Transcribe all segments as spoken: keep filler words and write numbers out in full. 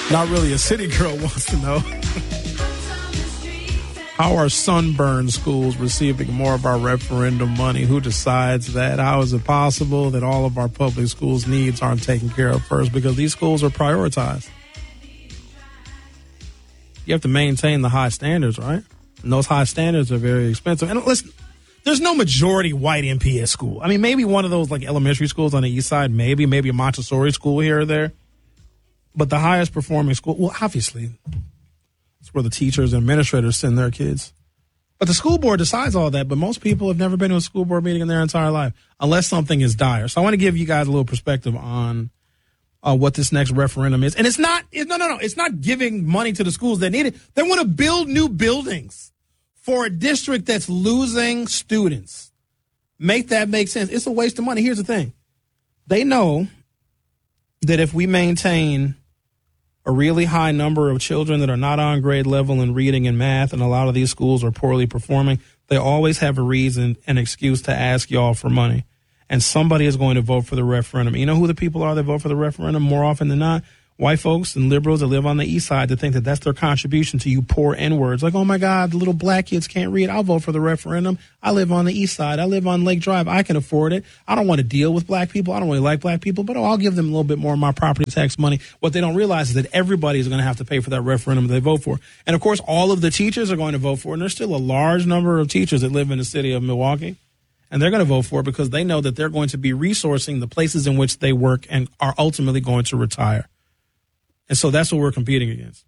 Not really a city girl wants to know. How are Sunburn schools receiving more of our referendum money? Who decides that? How is it possible that all of our public schools' needs aren't taken care of first? Because these schools are prioritized. You have to maintain the high standards, right? And those high standards are very expensive. And listen, there's no majority white M P S school. I mean, maybe one of those like elementary schools on the east side, maybe, maybe a Montessori school here or there. But the highest performing school, well, obviously, it's where the teachers and administrators send their kids. But the school board decides all that, but most people have never been to a school board meeting in their entire life, unless something is dire. So I want to give you guys a little perspective on uh, what this next referendum is. And it's not, it, no, no, no, it's not giving money to the schools that need it. They want to build new buildings for a district that's losing students. Make that make sense. It's a waste of money. Here's the thing. They know that if we maintain a really high number of children that are not on grade level in reading and math, and a lot of these schools are poorly performing, they always have a reason, an excuse to ask y'all for money. And somebody is going to vote for the referendum. You know who the people are that vote for the referendum more often than not? White folks and liberals that live on the east side that think that that's their contribution to you poor N-words. Like, oh, my God, the little black kids can't read. I'll vote for the referendum. I live on the east side. I live on Lake Drive. I can afford it. I don't want to deal with black people. I don't really like black people, but oh, I'll give them a little bit more of my property tax money. What they don't realize is that everybody is going to have to pay for that referendum they vote for. And, of course, all of the teachers are going to vote for it. And there's still a large number of teachers that live in the city of Milwaukee. And they're going to vote for it because they know that they're going to be resourcing the places in which they work and are ultimately going to retire. And so that's what we're competing against.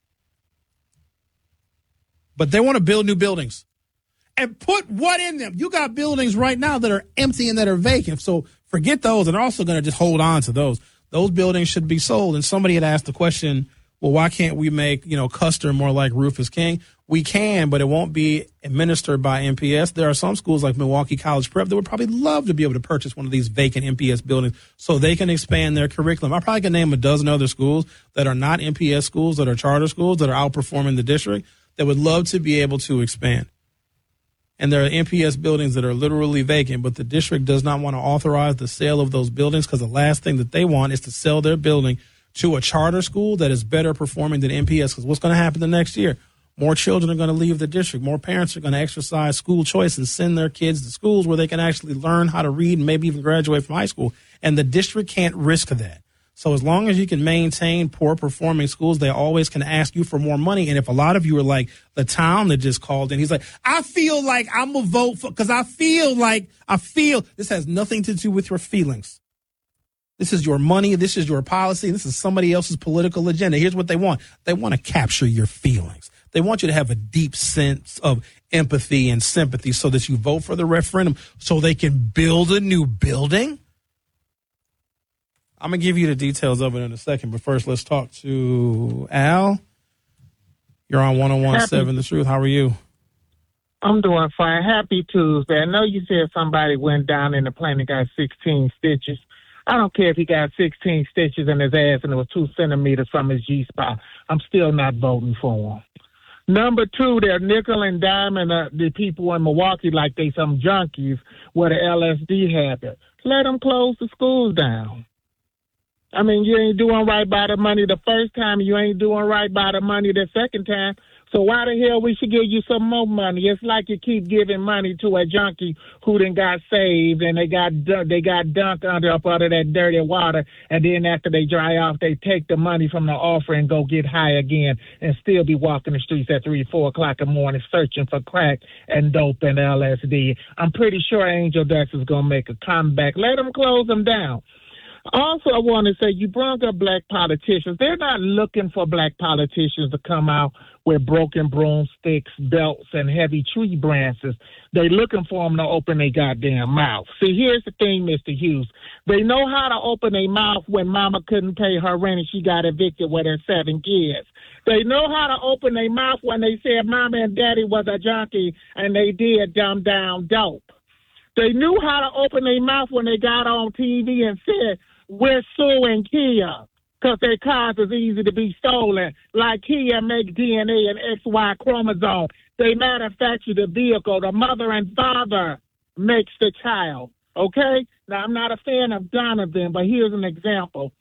But they want to build new buildings and put what in them? You got buildings right now that are empty and that are vacant. So forget those. And they're also going to just hold on to those. Those buildings should be sold. And somebody had asked the question, well, why can't we make, you know, Custer more like Rufus King? We can, but it won't be administered by M P S. There are some schools like Milwaukee College Prep that would probably love to be able to purchase one of these vacant M P S buildings so they can expand their curriculum. I probably can name a dozen other schools that are not M P S schools, that are charter schools, that are outperforming the district, that would love to be able to expand. And there are M P S buildings that are literally vacant, but the district does not want to authorize the sale of those buildings because the last thing that they want is to sell their building to a charter school that is better performing than M P S. Because what's going to happen the next year? More children are going to leave the district. More parents are going to exercise school choice and send their kids to schools where they can actually learn how to read and maybe even graduate from high school. And the district can't risk that. So as long as you can maintain poor performing schools, they always can ask you for more money. And if a lot of you are like the town that just called in, he's like, I feel like I'm going to vote for, because I feel like, I feel, this has nothing to do with your feelings. This is your money. This is your policy. This is somebody else's political agenda. Here's what they want. They want to capture your feelings. They want you to have a deep sense of empathy and sympathy so that you vote for the referendum so they can build a new building. I'm going to give you the details of it in a second, but first let's talk to Al. You're on one oh one point seven The Truth. How are you? I'm doing fine. Happy Tuesday. I know you said somebody went down in the plane and got sixteen stitches. I don't care if he got sixteen stitches in his ass and it was two centimeters from his G-spot. I'm still not voting for him. Number two, they're nickel and diming uh, the people in Milwaukee like they some junkies with an L S D habit. Let them close the schools down. I mean, you ain't doing right by the money the first time. You ain't doing right by the money the second time. So why the hell we should give you some more money? It's like you keep giving money to a junkie who then got saved and they got they got dunked under up under that dirty water, and then after they dry off, they take the money from the offering and go get high again and still be walking the streets at three, four o'clock in the morning searching for crack and dope and L S D. I'm pretty sure Angel Dust is gonna make a comeback. Let them close them down. Also, I want to say you brought up black politicians. They're not looking for black politicians to come out with broken broomsticks, belts, and heavy tree branches. They're looking for them to open their goddamn mouth. See, here's the thing, Mister Hughes. They know how to open their mouth when mama couldn't pay her rent and she got evicted with her seven kids. They know how to open their mouth when they said mama and daddy was a junkie and they did dumb down dope. They knew how to open their mouth when they got on T V and said, we're suing Kia because their cars is easy to be stolen. Like Kia make D N A and X Y chromosome. They manufacture the vehicle. The mother and father makes the child. Okay? Now, I'm not a fan of Donovan, but here's an example.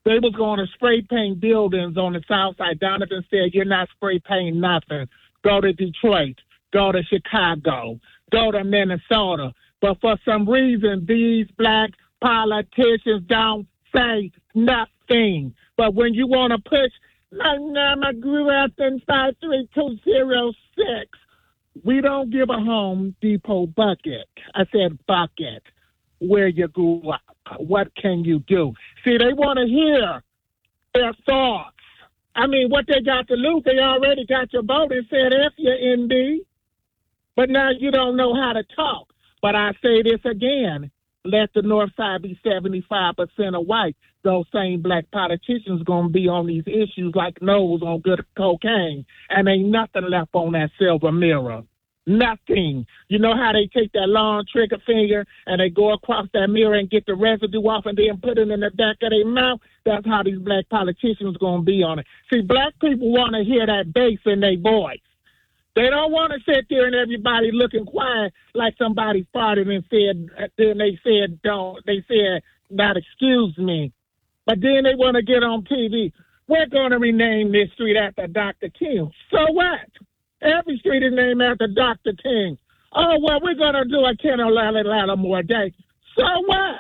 They was going to spray paint buildings on the south side. Donovan said, you're not spray painting nothing. Go to Detroit. Go to Chicago. Go to Minnesota. But for some reason, these black politicians don't say nothing. But when you want to push, my name is Grafton five three two zero six, we don't give a Home Depot bucket. I said bucket. Where you grew up. What can you do? See, they want to hear their thoughts. I mean, what they got to lose, they already got your vote and said F you, N D. But now you don't know how to talk. But I say this again. Let the North Side be seventy-five percent of white. Those same black politicians going to be on these issues like nose on good cocaine. And ain't nothing left on that silver mirror. Nothing. You know how they take that long trigger finger and they go across that mirror and get the residue off and then put it in the back of their mouth? That's how these black politicians going to be on it. See, black people want to hear that bass in their voice. They don't want to sit there and everybody looking quiet like somebody farted and said, then they said, don't, they said, not excuse me. But then they want to get on T V. We're going to rename this street after Doctor King. So what? Every street is named after Doctor King. Oh, well, we're going to do a Ken Lattimore Day. So what?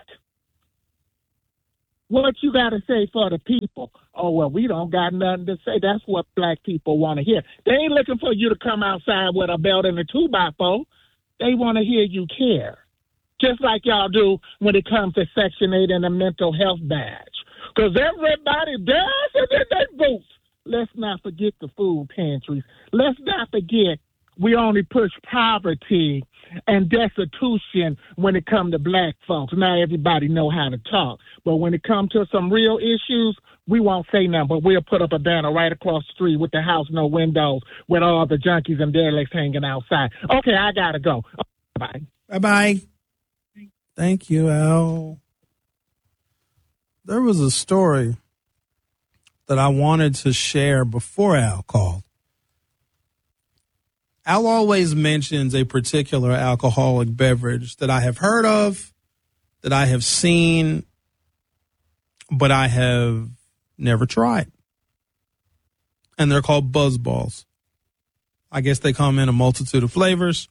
What you got to say for the people? Oh, well, we don't got nothing to say. That's what black people want to hear. They ain't looking for you to come outside with a belt and a two by four. They want to hear you care. Just like y'all do when it comes to Section eight and the mental health badge. Because everybody does it in their boots. Let's not forget the food pantries. Let's not forget we only push poverty and destitution when it comes to black folks. Now everybody know how to talk. But when it comes to some real issues, we won't say nothing, but we'll put up a banner right across the street with the house, no windows, with all the junkies and derelicts hanging outside. Okay, I got to go. Bye. Bye-bye. Thank you, Al. There was a story that I wanted to share before Al called. Al always mentions a particular alcoholic beverage that I have heard of, that I have seen, but I have never tried. And they're called Buzz Balls. I guess they come in a multitude of flavors.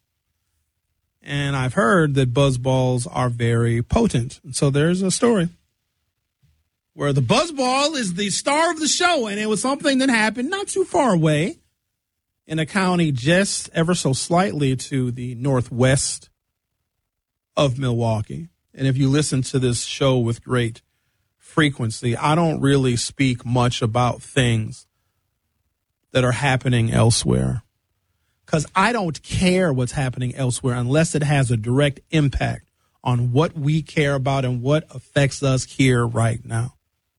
And I've heard that Buzz Balls are very potent. So there's a story where the Buzz Ball is the star of the show, and it was something that happened not too far away in a county just ever so slightly to the northwest of Milwaukee. And if you listen to this show with great frequency, I don't really speak much about things that are happening elsewhere because I don't care what's happening elsewhere unless it has a direct impact on what we care about and what affects us here right now.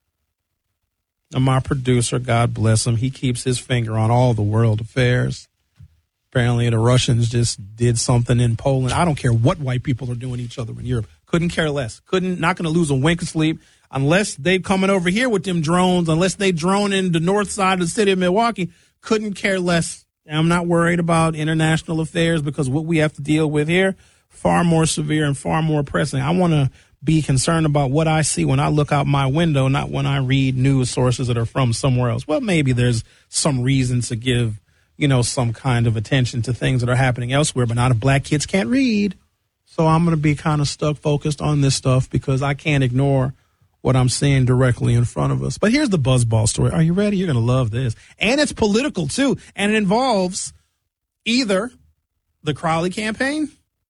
And my producer, God bless him, he keeps his finger on all the world affairs. Apparently the Russians just did something in Poland. I don't care what white people are doing each other in Europe. Couldn't care less. Couldn't, not going to lose a wink of sleep unless they coming over here with them drones, unless they drone in the north side of the city of Milwaukee. Couldn't care less. I'm not worried about international affairs because what we have to deal with here, far more severe and far more pressing. I want to be concerned about what I see when I look out my window, not when I read news sources that are from somewhere else. Well, maybe there's some reason to give, you know, some kind of attention to things that are happening elsewhere, but not if black kids can't read. So I'm going to be kind of stuck focused on this stuff because I can't ignore what I'm seeing directly in front of us. But here's the Buzzball story. Are you ready? You're going to love this. And it's political, too. And it involves either the Crowley campaign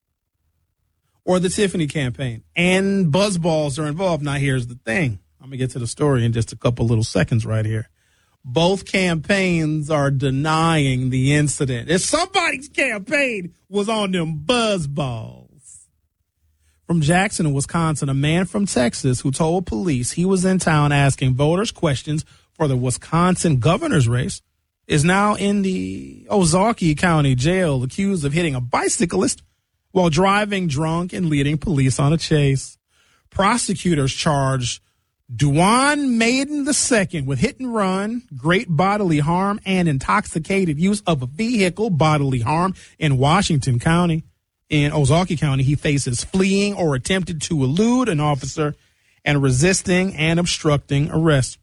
or the Tiffany campaign. And Buzzballs are involved. Now, here's the thing. I'm going to get to the story in just a couple little seconds right here. Both campaigns are denying the incident. If somebody's campaign was on them Buzzballs. From Jackson, Wisconsin, a man from Texas who told police he was in town asking voters questions for the Wisconsin governor's race is now in the Ozaukee County jail accused of hitting a bicyclist while driving drunk and leading police on a chase. Prosecutors charged Duane Maiden the Second with hit and run, great bodily harm, and intoxicated use of a vehicle, bodily harm, in Washington County. In Ozaukee County, he faces fleeing or attempted to elude an officer and resisting and obstructing arrest.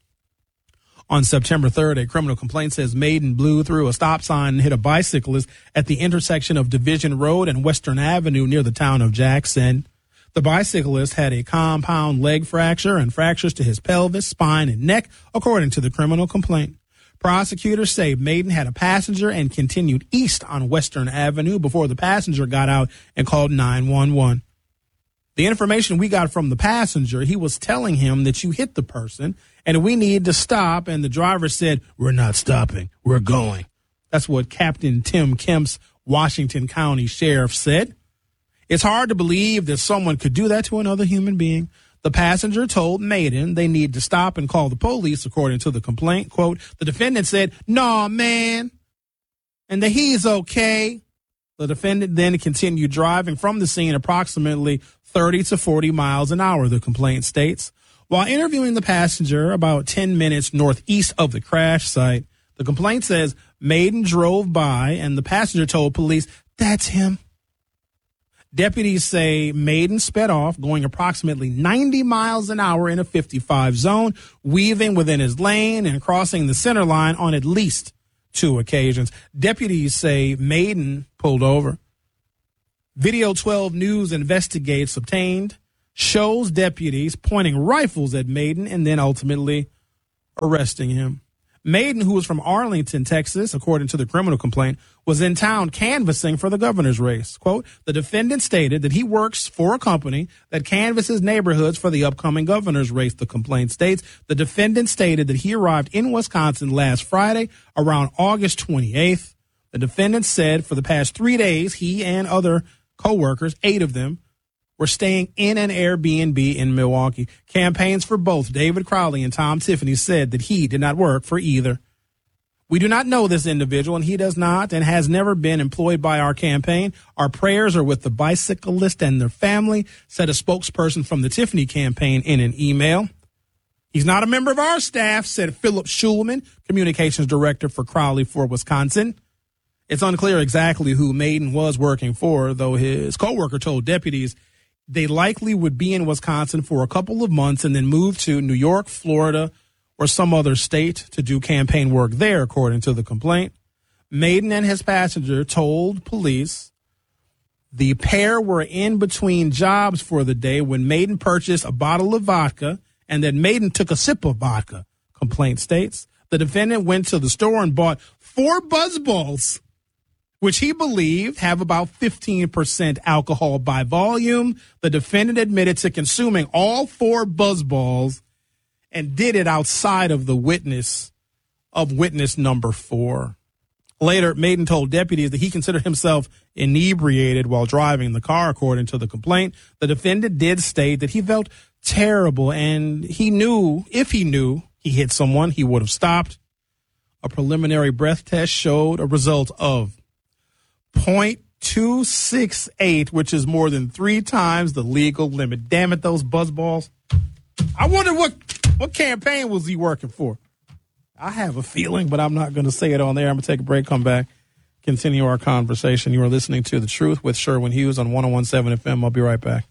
On September third, a criminal complaint says Maiden blew through a stop sign and hit a bicyclist at the intersection of Division Road and Western Avenue near the town of Jackson. The bicyclist had a compound leg fracture and fractures to his pelvis, spine, and neck, according to the criminal complaint. Prosecutors say Maiden had a passenger and continued east on Western Avenue before the passenger got out and called nine one one. The information we got from the passenger, he was telling him that you hit the person and we need to stop. And the driver said, "We're not stopping. We're going." That's what Captain Tim Kemp's Washington County Sheriff said. It's hard to believe that someone could do that to another human being. The passenger told Maiden they need to stop and call the police, according to the complaint. Quote, the defendant said, "Nah, man," and that he's okay. The defendant then continued driving from the scene approximately thirty to forty miles an hour, the complaint states. While interviewing the passenger about ten minutes northeast of the crash site, the complaint says Maiden drove by and the passenger told police, "That's him." Deputies say Maiden sped off, going approximately ninety miles an hour in a fifty-five zone, weaving within his lane and crossing the center line on at least two occasions. Deputies say Maiden pulled over. Video twelve News investigates obtained shows deputies pointing rifles at Maiden and then ultimately arresting him. Maiden, who was from Arlington, Texas, according to the criminal complaint, was in town canvassing for the governor's race. Quote, the defendant stated that he works for a company that canvasses neighborhoods for the upcoming governor's race, the complaint states. The defendant stated that he arrived in Wisconsin last Friday around August twenty-eighth. The defendant said for the past three days, he and other co-workers, eight of them, were staying in an Airbnb in Milwaukee. Campaigns for both David Crowley and Tom Tiffany said that he did not work for either. We do not know this individual, and he does not and has never been employed by our campaign. Our prayers are with the bicyclist and their family, said a spokesperson from the Tiffany campaign in an email. He's not a member of our staff, said Philip Schulman, communications director for Crowley for Wisconsin. It's unclear exactly who Maiden was working for, though his co-worker told deputies they likely would be in Wisconsin for a couple of months and then move to New York, Florida, or some other state to do campaign work there, according to the complaint. Maiden and his passenger told police the pair were in between jobs for the day when Maiden purchased a bottle of vodka and that Maiden took a sip of vodka, complaint states. The defendant went to the store and bought four Buzzballs, which he believed have about fifteen percent alcohol by volume. The defendant admitted to consuming all four Buzzballs and did it outside of the witness of witness number four. Later, Maiden told deputies that he considered himself inebriated while driving the car, according to the complaint. The defendant did state that he felt terrible and he knew, if he knew he hit someone, he would have stopped. A preliminary breath test showed a result of point two six eight, which is more than three times the legal limit. Damn it, those Buzzballs. I wonder what, what campaign was he working for? I have a feeling, but I'm not going to say it on there. I'm going to take a break, come back, continue our conversation. You are listening to The Truth with Sherwin Hughes on one oh one point seven F M. I'll be right back.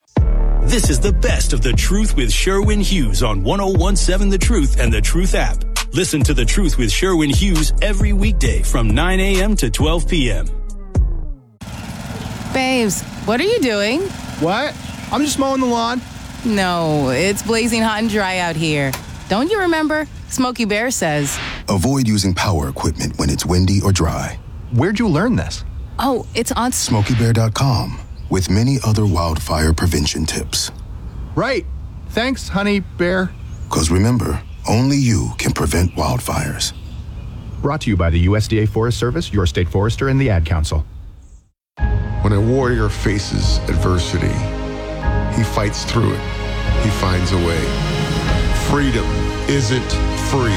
This is the best of The Truth with Sherwin Hughes on one oh one point seven The Truth and The Truth app. Listen to The Truth with Sherwin Hughes every weekday from nine a.m. to twelve p.m. Babes, what are you doing? What? I'm just mowing the lawn. No, it's blazing hot and dry out here. Don't you remember? Smokey Bear says, avoid using power equipment when it's windy or dry. Where'd you learn this? Oh, it's on Smokey Bear dot com with many other wildfire prevention tips. Right. Thanks, honey bear. Because remember, only you can prevent wildfires. Brought to you by the U S D A Forest Service, your state forester, and the Ad Council. When a warrior faces adversity, he fights through it. He finds a way. Freedom isn't free.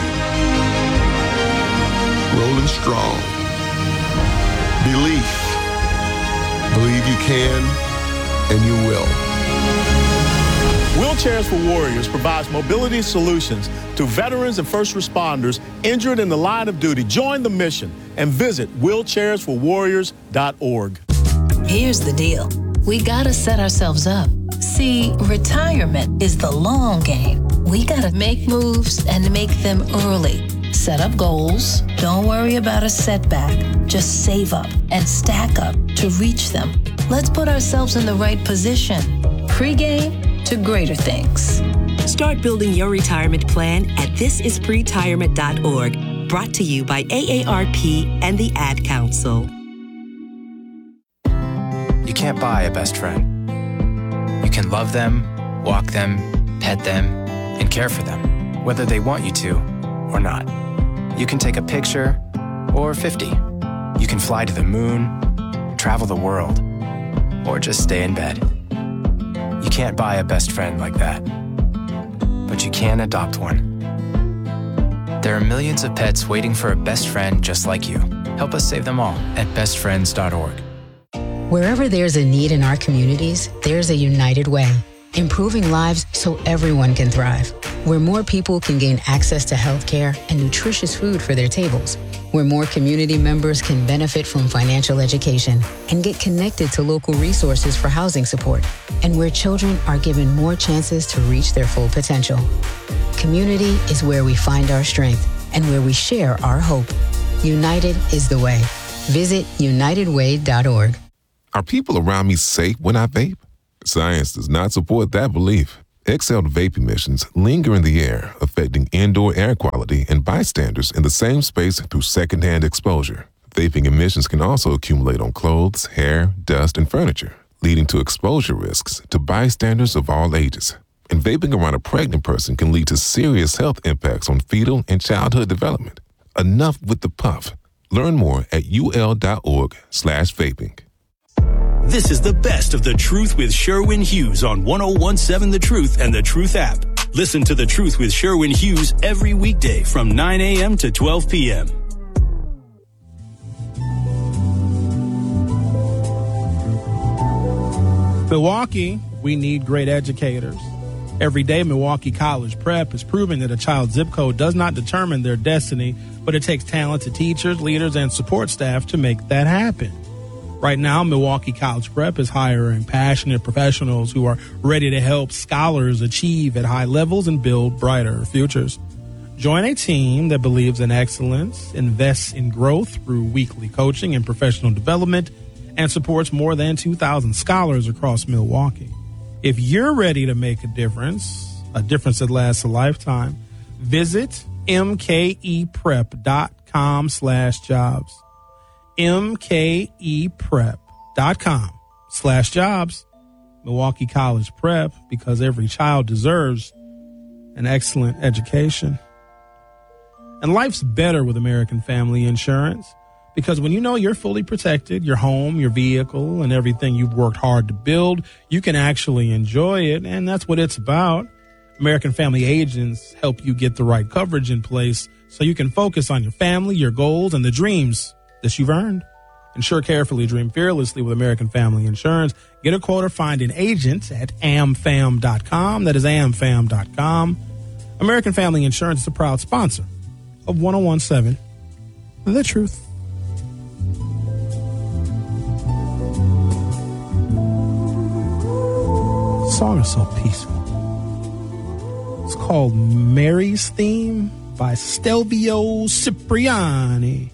Rolling strong. Belief. Believe you can, and you will. Wheelchairs for Warriors provides mobility solutions to veterans and first responders injured in the line of duty. Join the mission and visit wheelchairs for warriors dot org. Here's the deal. We gotta set ourselves up. See, retirement is the long game. We gotta make moves and make them early. Set up goals. Don't worry about a setback. Just save up and stack up to reach them. Let's put ourselves in the right position. Pre-game to greater things. Start building your retirement plan at this is pretirement dot org. Brought to you by A A R P and the Ad Council. You can't buy a best friend. You can love them, walk them, pet them, and care for them, whether they want you to or not. You can take a picture or fifty. You can fly to the moon, travel the world, or just stay in bed. You can't buy a best friend like that, but you can adopt one. There are millions of pets waiting for a best friend just like you. Help us save them all at best friends dot org. Wherever there's a need in our communities, there's a United Way, improving lives so everyone can thrive. Where more people can gain access to health care and nutritious food for their tables. Where more community members can benefit from financial education and get connected to local resources for housing support. And where children are given more chances to reach their full potential. Community is where we find our strength and where we share our hope. United is the way. Visit united way dot org. Are people around me safe when I vape? Science does not support that belief. Exhaled vape emissions linger in the air, affecting indoor air quality and bystanders in the same space through secondhand exposure. Vaping emissions can also accumulate on clothes, hair, dust, and furniture, leading to exposure risks to bystanders of all ages. And vaping around a pregnant person can lead to serious health impacts on fetal and childhood development. Enough with the puff. Learn more at ul.org slash vaping. This is the best of The Truth with Sherwin Hughes on one oh one seven The Truth and The Truth app. Listen to The Truth with Sherwin Hughes every weekday from nine a.m. to twelve p.m. Milwaukee, we need great educators. Every day, Milwaukee College Prep is proving that a child's zip code does not determine their destiny, but it takes talented teachers, leaders, and support staff to make that happen. Right now, Milwaukee College Prep is hiring passionate professionals who are ready to help scholars achieve at high levels and build brighter futures. Join a team that believes in excellence, invests in growth through weekly coaching and professional development, and supports more than two thousand scholars across Milwaukee. If you're ready to make a difference, a difference that lasts a lifetime, visit mkeprep.com slash jobs. mkeprep.com slash jobs. Milwaukee College Prep, because every child deserves an excellent education. And life's better with American Family Insurance, because when you know you're fully protected, your home, your vehicle, and everything you've worked hard to build, you can actually enjoy it, and that's what it's about. American Family agents help you get the right coverage in place so you can focus on your family, your goals, and the dreams that you've earned. Insure carefully, dream fearlessly with American Family Insurance. Get a quote or find an agent at a m fam dot com. That is a m fam dot com. American Family Insurance is a proud sponsor of one oh one seven The Truth. The song is so peaceful. It's called Mary's Theme by Stelvio Cipriani.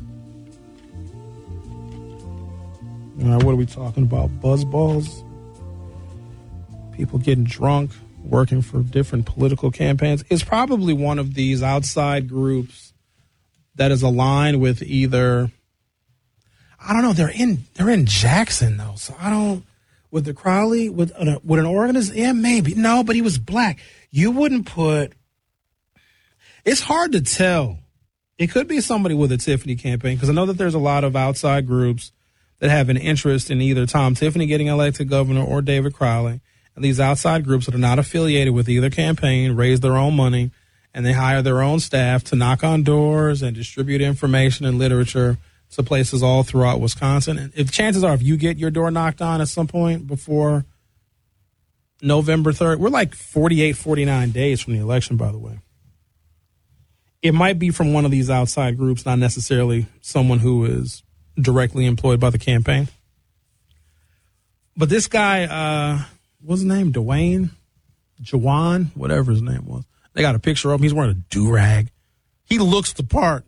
All right, what are we talking about? Buzzballs? People getting drunk, working for different political campaigns. It's probably one of these outside groups that is aligned with either, I don't know, they're in they're in Jackson, though. So I don't, with the Crowley, with, uh, with an organization, yeah, maybe. No, but he was black. You wouldn't put, it's hard to tell. It could be somebody with a Tiffany campaign, because I know that there's a lot of outside groups that have an interest in either Tom Tiffany getting elected governor or David Crowley. And these outside groups that are not affiliated with either campaign raise their own money, and they hire their own staff to knock on doors and distribute information and literature to places all throughout Wisconsin. And if chances are, if you get your door knocked on at some point before November third, we're like forty-eight, forty-nine days from the election, by the way. It might be from one of these outside groups, not necessarily someone who is directly employed by the campaign. But this guy, uh, what's his name? Dwayne? Jawan? Whatever his name was. They got a picture of him. He's wearing a do-rag. He looks the part.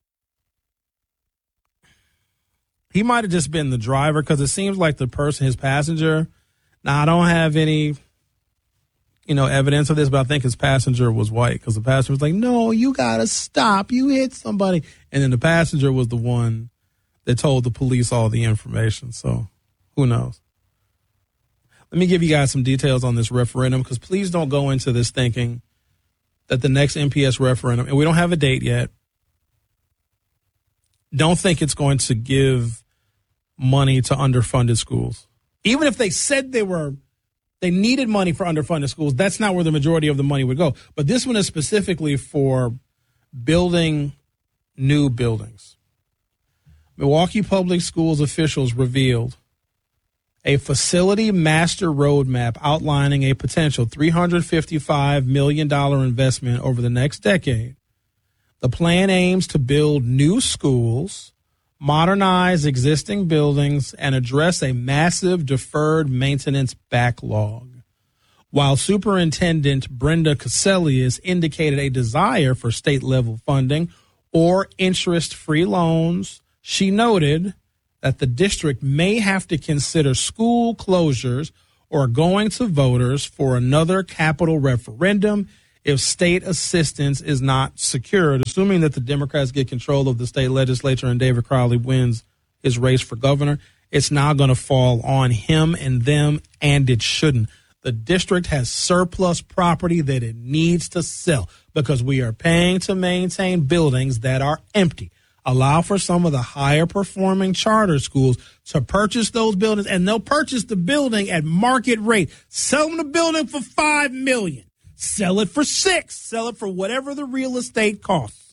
He might have just been the driver because it seems like the person, his passenger. Now, I don't have any, you know, evidence of this, but I think his passenger was white because the passenger was like, no, you got to stop. You hit somebody. And then the passenger was the one that told the police all the information. So who knows? Let me give you guys some details on this referendum because please don't go into this thinking that the next N P S referendum, and we don't have a date yet, don't think it's going to give money to underfunded schools. Even if they said they were, they needed money for underfunded schools, that's not where the majority of the money would go. But this one is specifically for building new buildings. Milwaukee Public Schools officials revealed a facility master roadmap outlining a potential three hundred fifty-five million dollars investment over the next decade. The plan aims to build new schools, modernize existing buildings, and address a massive deferred maintenance backlog. While Superintendent Brenda Cassellius indicated a desire for state-level funding or interest-free loans, she noted that the district may have to consider school closures or going to voters for another capital referendum if state assistance is not secured, assuming that the Democrats get control of the state legislature and David Crowley wins his race for governor. It's now going to fall on him and them, and it shouldn't. The district has surplus property that it needs to sell because we are paying to maintain buildings that are empty. Allow for some of the higher performing charter schools to purchase those buildings, and they'll purchase the building at market rate. Sell them the building for five million dollars. Sell it for six. Sell it for whatever the real estate costs.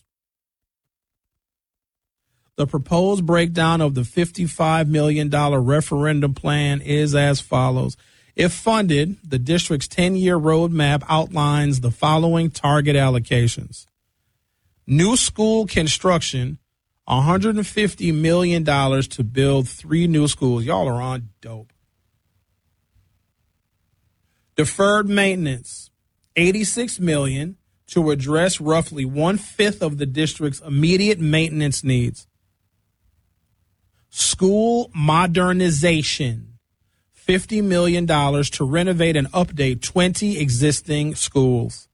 The proposed breakdown of the fifty-five million dollars referendum plan is as follows. If funded, the district's ten-year roadmap outlines the following target allocations. New school construction, one hundred fifty million dollars to build three new schools. Y'all are on dope. Deferred maintenance, eighty-six million dollars to address roughly one-fifth of the district's immediate maintenance needs. School modernization, fifty million dollars to renovate and update twenty existing schools.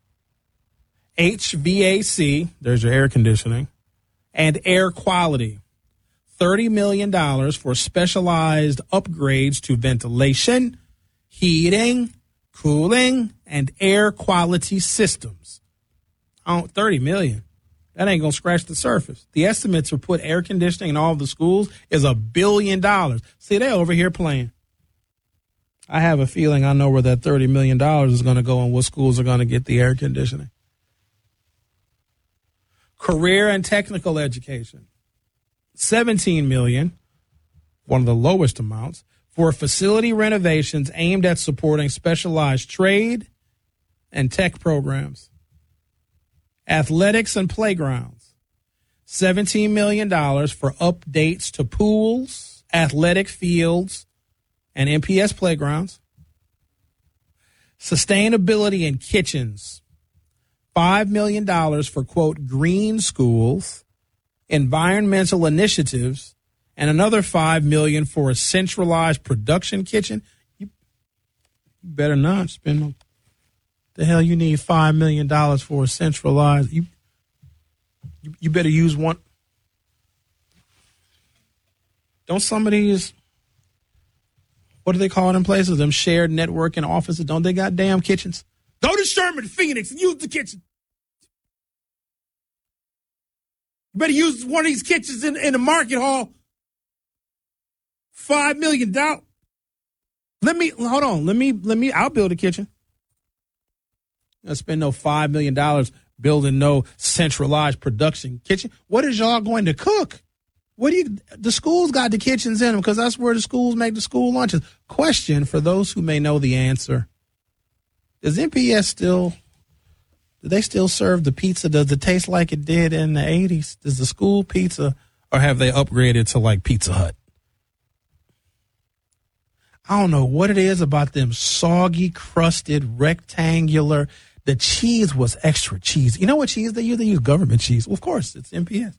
H V A C, there's your air conditioning, and air quality, thirty million dollars for specialized upgrades to ventilation, heating, cooling, and air quality systems. Oh, thirty million dollars. That ain't going to scratch the surface. The estimate to put air conditioning in all of the schools is a billion dollars. See, they're over here playing. I have a feeling I know where that thirty million dollars is going to go and what schools are going to get the air conditioning. Career and technical education, seventeen million dollars, one of the lowest amounts, for facility renovations aimed at supporting specialized trade and tech programs. Athletics and playgrounds, seventeen million dollars for updates to pools, athletic fields, and N P S playgrounds. Sustainability in kitchens, five million dollars for, quote, green schools, environmental initiatives, and another five million dollars for a centralized production kitchen. You, you better not spend no. The hell you need five million dollars for a centralized. You, you, you better use one. Don't some of these, what do they call them places? Them shared networking offices. Don't they got damn kitchens? Go to Sherman Phoenix and use the kitchen. You better use one of these kitchens in, in the market hall. Five million dollars. Let me, hold on. Let me, let me, I'll build a kitchen. I spend no five million dollars building no centralized production kitchen. What is y'all going to cook? What do you, the schools got the kitchens in them because that's where the schools make the school lunches. Question for those who may know the answer. Does N P S still, do they still serve the pizza? Does it taste like it did in the eighties? Does the school pizza, or have they upgraded to like Pizza Hut? I don't know what it is about them soggy, crusted, rectangular. The cheese was extra cheese. You know what cheese they use? They use government cheese. Well, of course, it's M P S.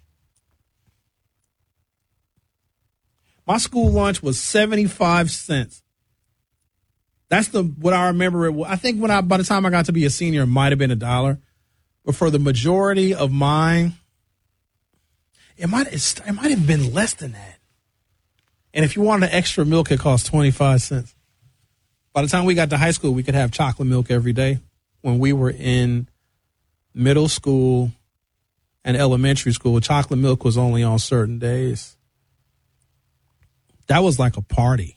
My school lunch was seventy-five cents. That's the what I remember. It, I think when I by the time I got to be a senior, it might have been a dollar. But for the majority of mine, it might it might have been less than that. And if you wanted an extra milk, it cost twenty-five cents. By the time we got to high school, we could have chocolate milk every day. When we were in middle school and elementary school, chocolate milk was only on certain days. That was like a party.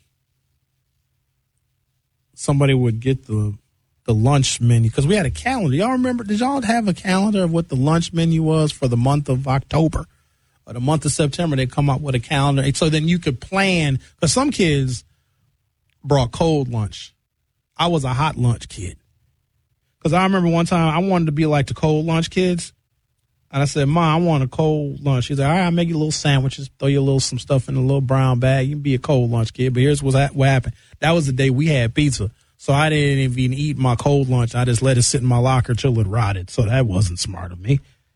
Somebody would get the the lunch menu because we had a calendar. Y'all remember? Did y'all have a calendar of what the lunch menu was for the month of October or the month of September? They come up with a calendar, and so then you could plan. Because some kids brought cold lunch. I was a hot lunch kid because I remember one time I wanted to be like the cold lunch kids, and I said, "Mom, I want a cold lunch." She's like, "All right, I'll make you little sandwiches, throw you a little some stuff in a little brown bag. You can be a cold lunch kid." But here's what happened. That was the day we had pizza. So I didn't even eat my cold lunch. I just let it sit in my locker till it rotted. So that wasn't smart of me.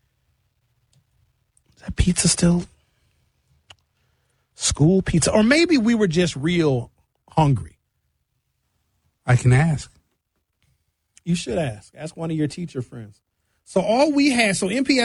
Is that pizza still? School pizza? Or maybe we were just real hungry. I can ask. You should ask. Ask one of your teacher friends. So all we had, so M P S